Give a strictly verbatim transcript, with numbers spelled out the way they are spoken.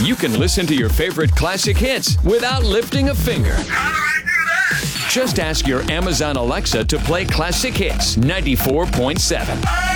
You can listen to your favorite classic hits without lifting a finger. How do I do that? Just ask your Amazon Alexa to play Classic Hits ninety-four point seven. Oh!